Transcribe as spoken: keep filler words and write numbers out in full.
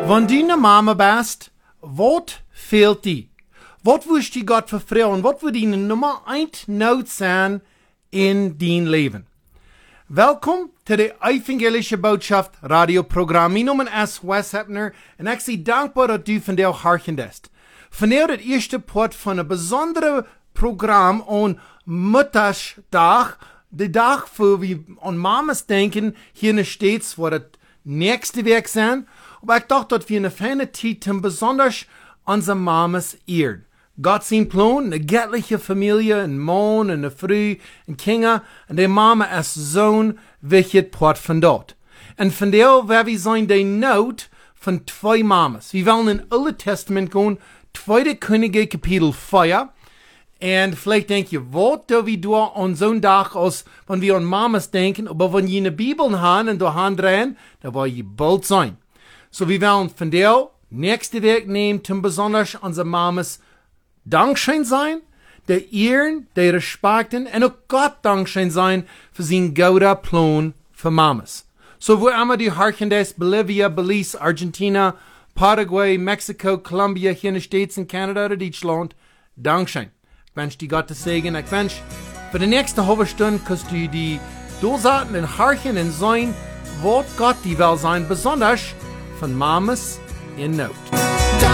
Wenn du eine Mama bist, was fehlt dir? Was willst du Gott vertrauen? Was wird deine Nummer eins Not sein in dein Leben? Welkom to de Evangelische Botschaft radioprogram. Mijn naam is Wes Hepner en ik zie dankbaar dat u vandaag harkendest. Vandaag het eerste part van een bijzondere programma aan Muttersdag. De dag voor we aan mamas denken hier in de States, waar het nächste week zijn. Maar ik dacht dat we een fijne tijd hebben, besonders onze mamas eeren. Gott zijn plan, een göttliche familie, een man, een vrouw, een kinder, en de mama is zo'n wichtig part van dat. En vandaag waar we zijn de noot van twee mamas. We willen in het Oude Testament gaan, Tweede Könige kapitel vier. En vielleicht denk je, wat doen we doen aan zo'n dag als, wenn we aan mamas denken, aber wenn je in de Bibel gaan en door gaan draaien, dan wil je bald zijn. So we willen vandaag, nächste week nemen, ten besonders onze mamas dankschön sein, der Ehren, der Respekten, und auch Gott dankschön sein für sein gouda Plan für Mamas. So wo immer die Harkendes, Bolivia, Belize, Argentina, Paraguay, Mexico, Colombia, hier in den States und Kanada oder Deutschland, dankschön. Ich wünsche dir Gottes Segen. Ich wünsche, für die nächste halbe Stunde kannst du die durchsaten und harchen und sein, was Gott die will sein, besonders von Mamas in Not.